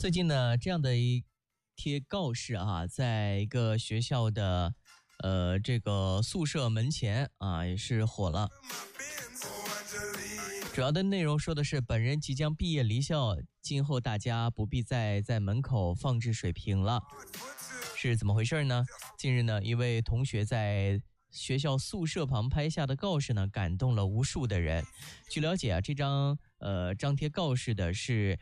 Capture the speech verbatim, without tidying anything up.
最近呢，这样的一贴告示啊，在一个学校的呃这个宿舍门前啊，也是火了。主要的内容说的是，本人即将毕业离校，今后大家不必再在门口放置水瓶了。是怎么回事呢？近日呢，一位同学在学校宿舍旁拍下的告示呢，感动了无数的人。据了解啊，这张呃张贴告示的是